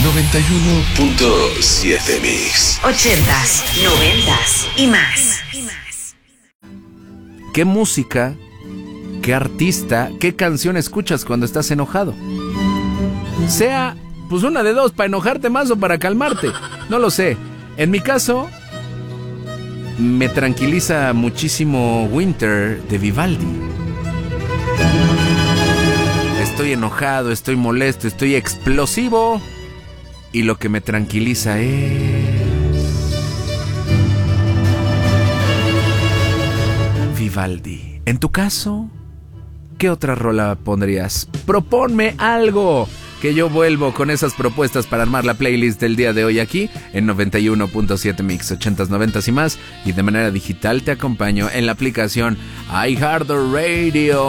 91.7 Mix. 80s, 90s y más. ¿Qué música, qué artista, qué canción escuchas cuando estás enojado? Sea, pues una de dos, para enojarte más o para calmarte. No lo sé. En mi caso, me tranquiliza muchísimo Winter de Vivaldi. Estoy enojado, estoy molesto, estoy explosivo. Y lo que me tranquiliza es Vivaldi. En tu caso, ¿qué otra rola pondrías? Proponme algo, que yo vuelvo con esas propuestas para armar la playlist del día de hoy aquí en 91.7 Mix, 80s, 90s y más. Y de manera digital te acompaño en la aplicación iHeartRadio.